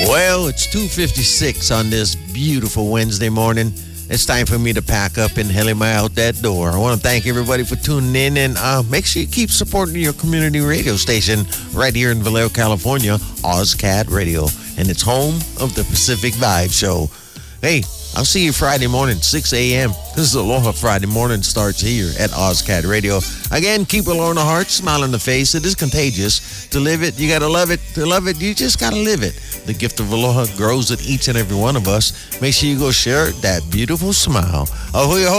Well, it's 2:56 on this beautiful Wednesday morning. It's time for me to pack up and head out that door. I want to thank everybody for tuning in, and make sure you keep supporting your community radio station right here in Vallejo, California, OzCat Radio, and it's home of the Pacific Vibe Show. Hey, I'll see you Friday morning, 6 a.m. This is Aloha Friday morning starts here at OzCat Radio. Again, keep Aloha in the heart, smile on the face. It is contagious. To live it, you got to love it. To love it, you just got to live it. The gift of Aloha grows in each and every one of us. Make sure you go share that beautiful smile. Ahoy, ahoy.